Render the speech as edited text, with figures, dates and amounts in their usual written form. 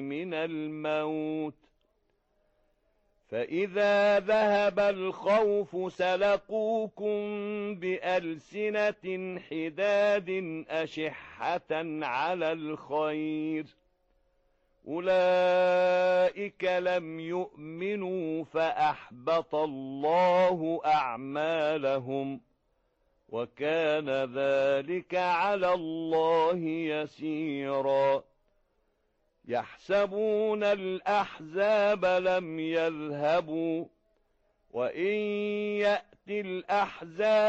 من الموت فإذا ذهب الخوف سلقوكم بألسنة حداد أشحة على الخير أولئك لم يؤمنوا فأحبط الله أعمالهم وكان ذلك على الله يسيرا يحسبون الأحزاب لم يذهبوا وإن يأتي الأحزاب